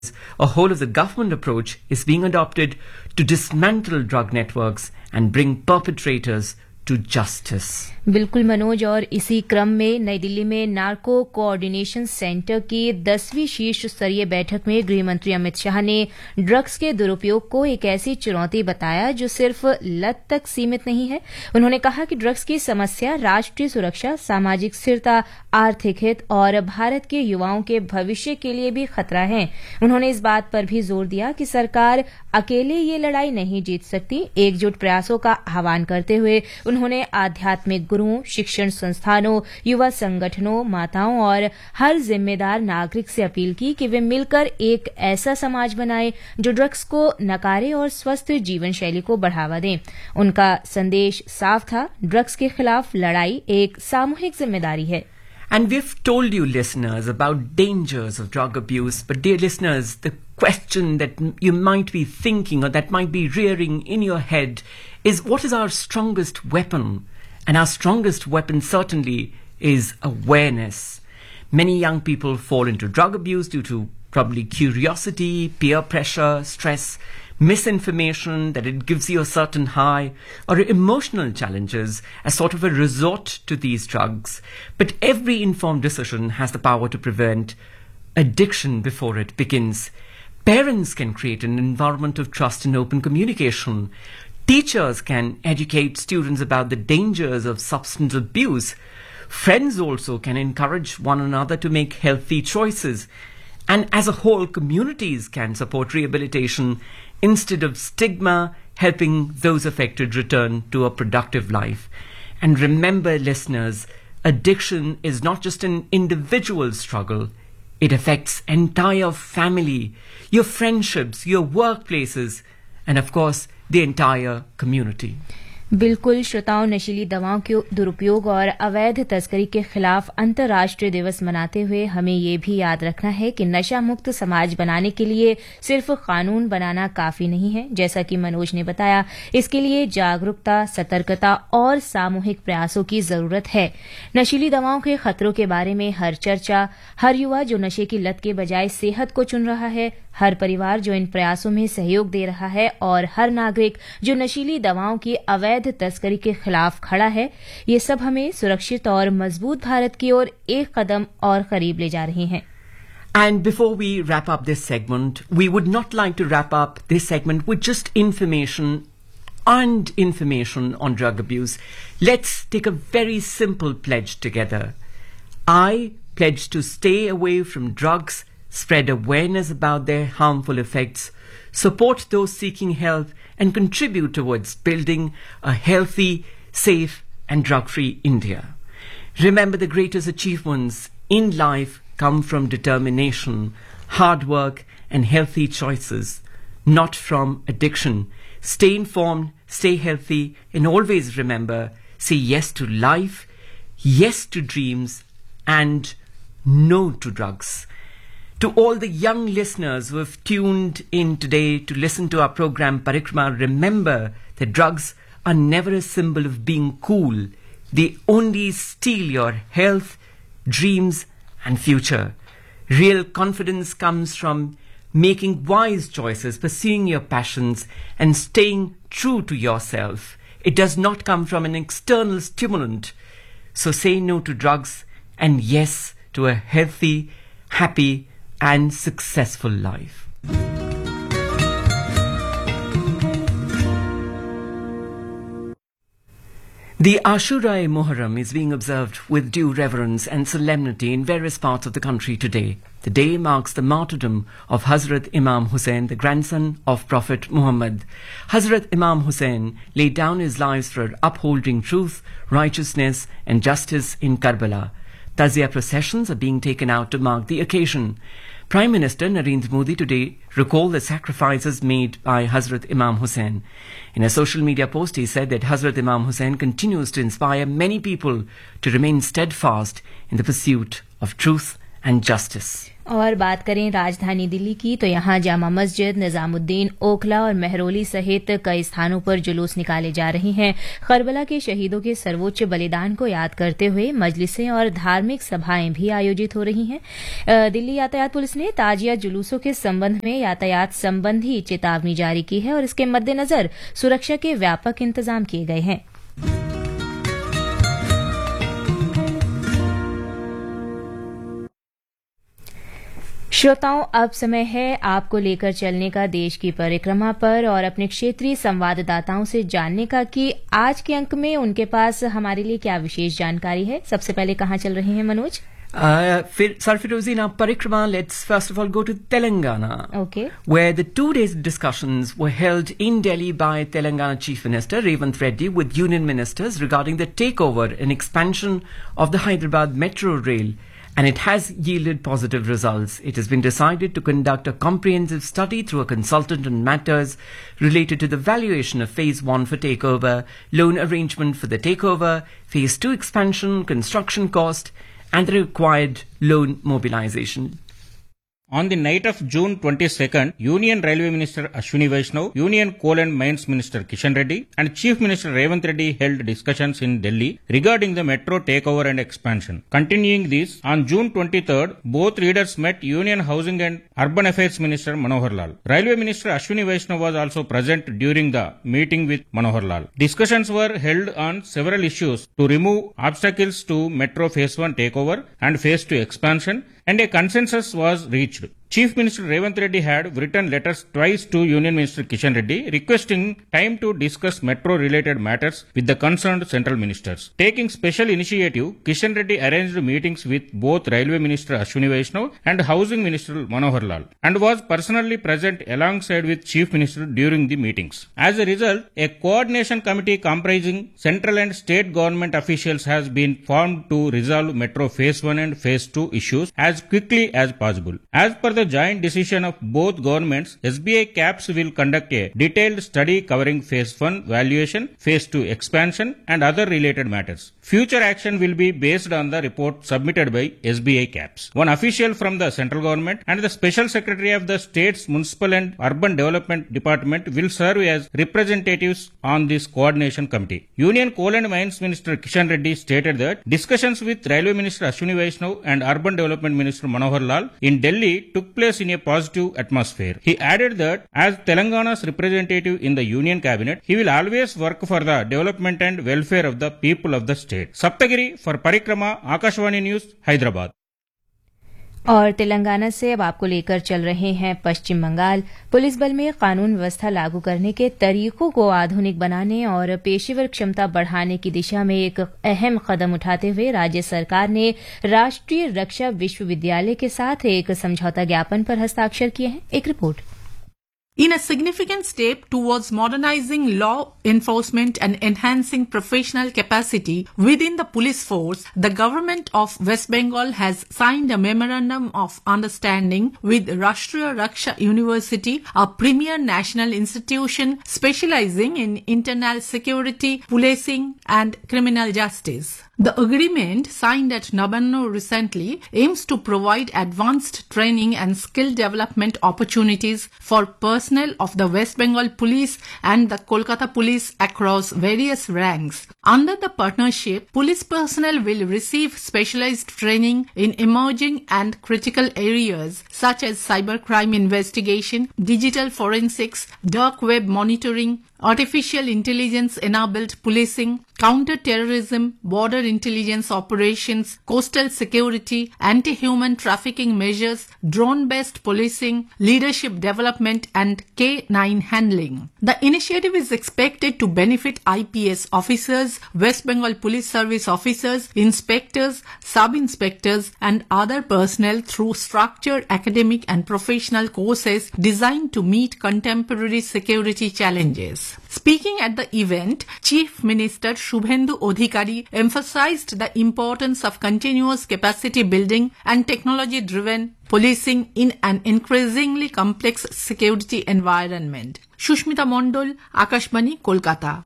a whole of the government approach is being adopted to dismantle drug networks and bring perpetrators to justice. बिल्कुल मनोज, और इसी क्रम में नई दिल्ली में नार्को कोऑर्डिनेशन सेंटर की 10वीं शीर्ष स्तरीय बैठक में गृह मंत्री अमित शाह ने ड्रग्स के दुरुपयोग को एक ऐसी चुनौती बताया जो सिर्फ लत तक सीमित नहीं है। उन्होंने कहा कि ड्रग्स की समस्या राष्ट्रीय सुरक्षा, सामाजिक स्थिरता, आर्थिक हित और भारत के युवाओं के भविष्य के लिए भी खतरा है। उन्होंने इस बात पर भी जोर दिया कि सरकार अकेले ये लड़ाई नहीं जीत सकती। एकजुट प्रयासों का आह्वान करते हुए उन्होंने आध्यात्मिक गुरुओं, शिक्षण संस्थानों, युवा संगठनों, माताओं और हर जिम्मेदार नागरिक से अपील की कि वे मिलकर एक ऐसा समाज बनाएं जो ड्रग्स को नकारे और स्वस्थ जीवन शैली को बढ़ावा दें। उनका संदेश साफ था, ड्रग्स के खिलाफ लड़ाई एक सामूहिक जिम्मेदारी है। And we've told you, listeners, about dangers of drug abuse. But dear listeners, the question that you might be thinking or that might be rearing in your head is, what is our strongest weapon? And our strongest weapon certainly is awareness. Many young people fall into drug abuse due to probably curiosity, peer pressure, stress, misinformation that it gives you a certain high, or emotional challenges as sort of a resort to these drugs. But every informed decision has the power to prevent addiction before it begins. Parents can create an environment of trust and open communication. Teachers can educate students about the dangers of substance abuse. Friends also can encourage one another to make healthy choices. And as a whole, communities can support rehabilitation instead of stigma, helping those affected return to a productive life. And remember, listeners, addiction is not just an individual struggle. It affects entire family, your friendships, your workplaces, and of course, the entire community. बिल्कुल श्रोताओं, नशीली दवाओं के दुरुपयोग और अवैध तस्करी के खिलाफ अंतर्राष्ट्रीय दिवस मनाते हुए हमें ये भी याद रखना है कि नशा मुक्त समाज बनाने के लिए सिर्फ कानून बनाना काफी नहीं है। जैसा कि मनोज ने बताया, इसके लिए जागरूकता, सतर्कता और सामूहिक प्रयासों की जरूरत है। नशीली दवाओं के खतरों के बारे में हर चर्चा, हर युवा जो नशे की लत के बजाय सेहत को चुन रहा है, हर परिवार जो इन प्रयासों में सहयोग दे रहा है और हर नागरिक जो नशीली दवाओं की अवैध तस्करी के खिलाफ खड़ा है, ये सब हमें सुरक्षित और मजबूत भारत की ओर एक कदम और करीब ले जा रहे हैं। And before we wrap up this segment, we would not like to wrap up this segment with just information on drug abuse. Let's take a very simple pledge together. I pledge to stay away from drugs, spread awareness about their harmful effects, support those seeking help, and contribute towards building a healthy, safe, and drug-free India. Remember, the greatest achievements in life come from determination, hard work, and healthy choices, not from addiction. Stay informed, stay healthy, and always remember, say yes to life, yes to dreams, and no to drugs. To all the young listeners who have tuned in today to listen to our program Parikrama, remember that drugs are never a symbol of being cool. They only steal your health, dreams, and future. Real confidence comes from making wise choices, pursuing your passions, and staying true to yourself. It does not come from an external stimulant. So say no to drugs and yes to a healthy, happy, and successful life. The Ashura Muharram is being observed with due reverence and solemnity in various parts of the country today. The day marks the martyrdom of Hazrat Imam Hussain, the grandson of Prophet Muhammad. Hazrat Imam Hussain laid down his lives for upholding truth, righteousness, and justice in Karbala. Tazia processions are being taken out to mark the occasion. Prime Minister Narendra Modi today recalled the sacrifices made by Hazrat Imam Hussain. In a social media post, he said that Hazrat Imam Hussain continues to inspire many people to remain steadfast in the pursuit of truth and justice. और बात करें राजधानी दिल्ली की तो यहाँ जामा मस्जिद, निजामुद्दीन, ओखला और मेहरौली सहित कई स्थानों पर जुलूस निकाले जा रहे हैं। करबला के शहीदों के सर्वोच्च बलिदान को याद करते हुए मजलिसें और धार्मिक सभाएं भी आयोजित हो रही हैं। दिल्ली यातायात पुलिस ने ताजिया जुलूसों के संबंध में यातायात संबंधी चेतावनी जारी की है और इसके मद्देनजर सुरक्षा के व्यापक इंतजाम किए गए हैं। श्रोताओं, अब समय है आपको लेकर चलने का देश की परिक्रमा पर और अपने क्षेत्रीय संवाददाताओं से जानने का कि आज के अंक में उनके पास हमारे लिए क्या विशेष जानकारी है। सबसे पहले कहाँ चल रहे हैं Manoj? Sarfirozi, in our parikrama, let's first of all go to Telangana, where the 2 days discussions were held in Delhi by Telangana Chief Minister Revanth Reddy with union ministers regarding the takeover and expansion of the Hyderabad Metro Rail, and it has yielded positive results. It has been decided to conduct a comprehensive study through a consultant on matters related to the valuation of Phase 1 for takeover, loan arrangement for the takeover, Phase 2 expansion, construction cost, and the required loan mobilization. On the night of June 22nd, Union Railway Minister Ashwini Vaishnav, Union Coal and Mines Minister Kishan Reddy, and Chief Minister Revanth Reddy held discussions in Delhi regarding the metro takeover and expansion. Continuing this, on June 23rd, both leaders met Union Housing and Urban Affairs Minister Manohar Lal. Railway Minister Ashwini Vaishnav was also present during the meeting with Manohar Lal. Discussions were held on several issues to remove obstacles to Metro Phase 1 takeover and Phase 2 expansion, and a consensus was reached. Chief Minister Revanth Reddy had written letters twice to Union Minister Kishan Reddy requesting time to discuss metro-related matters with the concerned central ministers. Taking special initiative, Kishan Reddy arranged meetings with both Railway Minister Ashwini Vaishnav and Housing Minister Manohar Lal and was personally present alongside with Chief Minister during the meetings. As a result, a coordination committee comprising central and state government officials has been formed to resolve Metro Phase 1 and Phase 2 issues as quickly as possible. As per the joint decision of both governments, SBI CAPS will conduct a detailed study covering Phase 1 valuation, Phase 2 expansion and other related matters. Future action will be based on the report submitted by SBI CAPS. One official from the central government and the Special Secretary of the State's Municipal and Urban Development Department will serve as representatives on this coordination committee. Union Coal and Mines Minister Kishan Reddy stated that discussions with Railway Minister Ashwini Vaishnav and Urban Development Minister Manohar Lal in Delhi took place in a positive atmosphere. He added that as Telangana's representative in the Union Cabinet, he will always work for the development and welfare of the people of the state. Saptagiri for Parikrama, Akashvani News, Hyderabad. और तेलंगाना से अब आपको लेकर चल रहे हैं पश्चिम Bengal. Police बल में कानून व्यवस्था लागू करने के तरीकों को आधुनिक बनाने और पेशेवर क्षमता बढ़ाने की दिशा में एक अहम कदम उठाते हुए राज्य सरकार ने राष्ट्रीय रक्षा विश्वविद्यालय के साथ एक समझौता ज्ञापन पर हस्ताक्षर किए हैं। एक report. In a significant step towards modernizing law enforcement and enhancing professional capacity within the police force, the government of West Bengal has signed a memorandum of understanding with Rashtriya Raksha University, a premier national institution specializing in internal security, policing and criminal justice. The agreement, signed at Nabanno recently, aims to provide advanced training and skill development opportunities for personnel of the West Bengal Police and the Kolkata Police across various ranks. Under the partnership, police personnel will receive specialized training in emerging and critical areas such as cybercrime investigation, digital forensics, dark web monitoring, artificial intelligence-enabled policing, counter-terrorism, border intelligence operations, coastal security, anti-human trafficking measures, drone-based policing, leadership development, and K-9 handling. The initiative is expected to benefit IPS officers, West Bengal Police Service officers, inspectors, sub-inspectors, and other personnel through structured academic and professional courses designed to meet contemporary security challenges. Speaking at the event, Chief Minister Shubhendu Adhikari emphasized the importance of continuous capacity building and technology-driven policing in an increasingly complex security environment. Shushmita Mondol, Akashvani, Kolkata.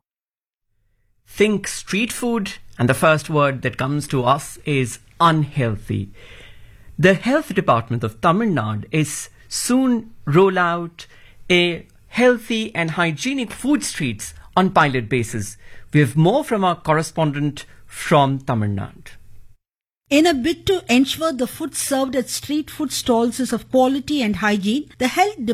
Think street food, and the first word that comes to us is unhealthy. The Health Department of Tamil Nadu is soon roll out a healthy and hygienic food streets on pilot basis. We have more from our correspondent from Tamil Nadu. In a bid to ensure the food served at street food stalls is of quality and hygiene, the Health